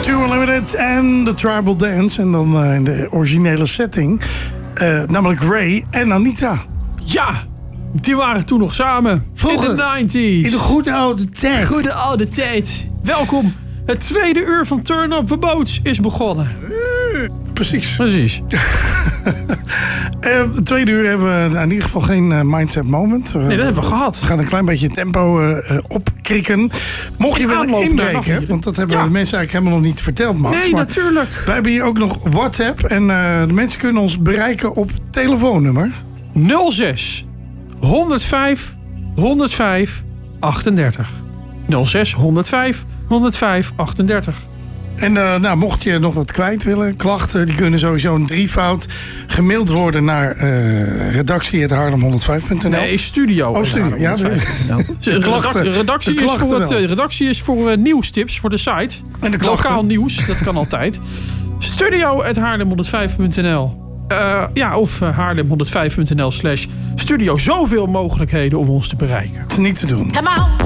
U Unlimited en The Tribal Dance. En dan in de originele setting. Namelijk Ray en Anita. Ja, die waren toen nog samen. Vroeger. In de 90s. In de goede oude tijd. Goede oude tijd. Welkom. Het tweede uur van Turn Up The Boats is begonnen. Precies. Het tweede uur hebben we in ieder geval geen mindset moment. Nee, dat hebben we gehad. We gaan een klein beetje tempo opkrikken. Mocht je willen inbreken, want dat hebben de mensen eigenlijk helemaal nog niet verteld, Max. Nee, maar natuurlijk. wij hebben hier ook nog WhatsApp. En de mensen kunnen ons bereiken op telefoonnummer 06 105 105 38. 06 105 105 38. En mocht je nog wat kwijt willen, klachten, die kunnen sowieso een 3-fout gemaild worden naar redactie@haarlem105.nl. Nee, studio. Oh, studio. Ja, redactie is voor nieuwstips voor de site. En de klachten. Lokaal nieuws, dat kan altijd. Studio@haarlem105.nl. Of haarlem105.nl/studio. Zoveel mogelijkheden om ons te bereiken. Dat is niet te doen. Come on.